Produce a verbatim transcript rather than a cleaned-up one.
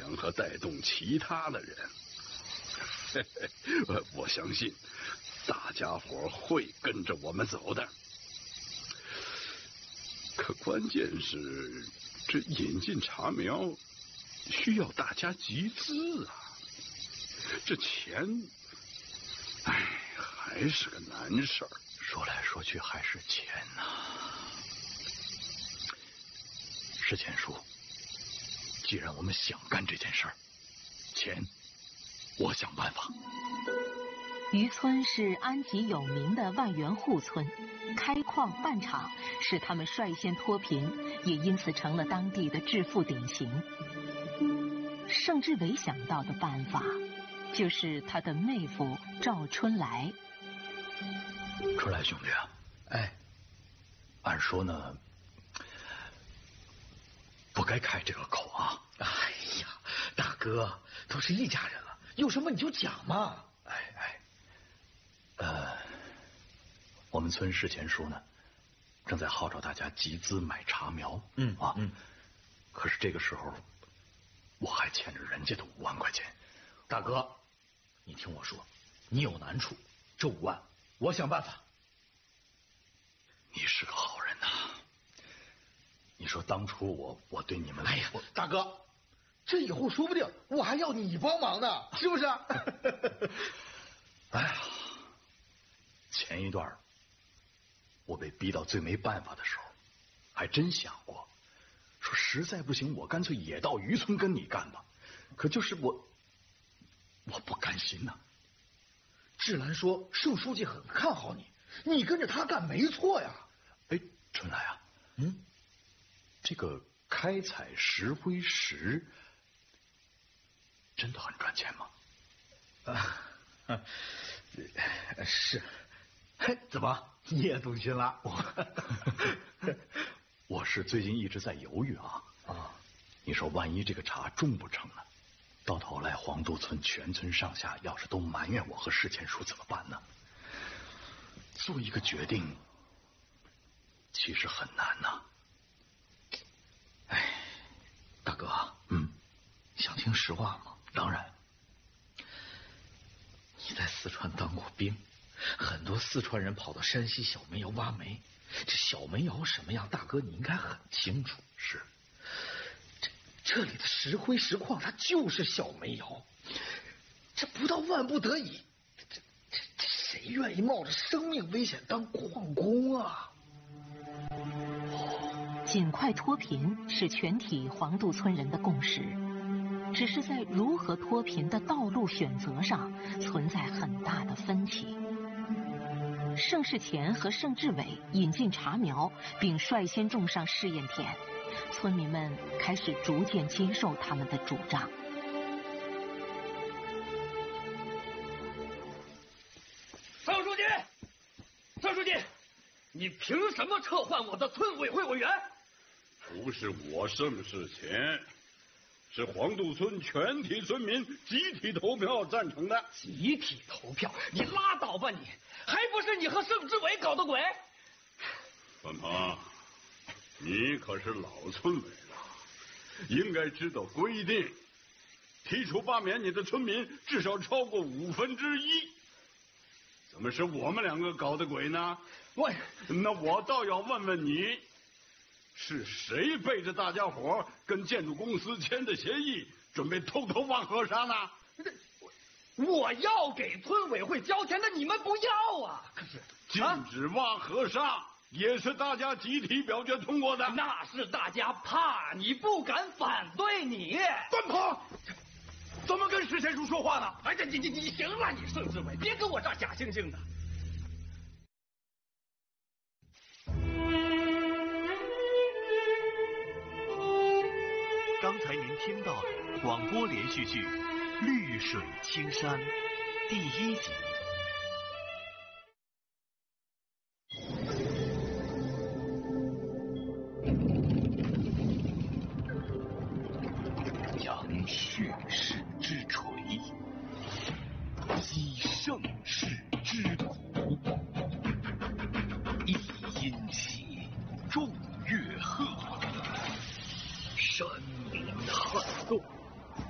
响和带动其他的人。我相信大家伙会跟着我们走的。可关键是，这引进茶苗需要大家集资啊，这钱，哎，还是个难事儿。 说来说去还是钱呐、啊。史前书，既然我们想干这件事儿，钱，我想办法。 渔村是安吉有名的万元户村，开矿办厂使他们率先脱贫，也因此成了当地的致富典型。盛志伟想到的办法，就是他的妹夫赵春来。 春来兄弟啊， 哎， 按说呢，不该开这个口啊。 哎呀，大哥，都是一家人了，有什么你就讲嘛。 哎哎，呃，我们村史前书呢，正在号召大家集资买茶苗。 嗯啊， 嗯。 可是这个时候，我还欠着人家的五万块钱。 大哥，你听我说，你有难处，这五万我想办法。 你是个好人呐、啊。你说当初我我对你们， 哎呀，大哥，这以后说不定我还要你帮忙呢，是不是？ 哎呀，前一段我被逼到最没办法的时候，还真想过，说实在不行，我干脆也到渔村跟你干吧。可就是我，我不甘心呐、啊。 志兰说盛书记很看好你，你跟着他干没错呀。 哎，春来啊， 嗯， 这个开采石灰石真的很赚钱吗？ 啊，是。嘿，怎么你也动心了？ 我我是最近一直在犹豫啊啊！ 你说万一这个茶种不成呢？到头来黄渡村全村上下要是都埋怨我和史前书怎么办呢？做一个决定其实很难呐、啊。 哎，大哥， 嗯， 想听实话吗？ 当然。 你在四川当过兵，很多四川人跑到山西小煤窑挖煤，这小煤窑什么样，大哥你应该很清楚。 是， 这这里的石灰石矿它就是小煤窑，这不到万不得已，这这这谁愿意冒着生命危险当矿工啊？ 尽快脱贫是全体黄渡村人的共识，只是在如何脱贫的道路选择上存在很大的分歧。盛世前和盛志伟引进茶苗，并率先种上试验田，村民们开始逐渐接受他们的主张。 盛书记，盛书记，你凭什么撤换我的村委会委员？ 不是我盛世前，是黄渡村全体村民集体投票赞成的。 集体投票？你拉倒吧你！还不是你和盛志伟搞的鬼！ 范鹏，你可是老村委了，应该知道规定，提出罢免你的村民至少超过五分之一。怎么是我们两个搞的鬼呢？ 我那我倒要问问你，是谁背着大家伙跟建筑公司签的协议，准备偷偷挖河沙呢？ 我要给村委会交钱的，你们不要啊！可是禁止挖河沙也是大家集体表决通过的。 那是大家怕你，不敢反对你。 范鹏，怎么跟史前书说话呢？ 哎，这你你你行了，你盛志伟，别跟我这儿假惺惺的。 刚才您听到的广播连续剧《绿水青山》第一集。扬蓄势之锤，击盛世